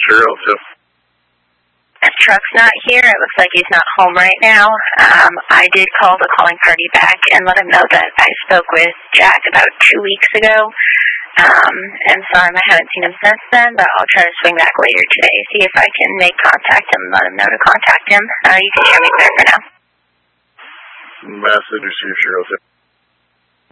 Sure, I'll His truck's not here. It looks like he's not home right now. I did call the calling party back and let him know that I spoke with Jack about 2 weeks ago. And sorry I haven't seen him since then, but I'll try to swing back later today, see if I can make contact him and let him know to contact him. You can hear me clear for now. Message received, sure, I'll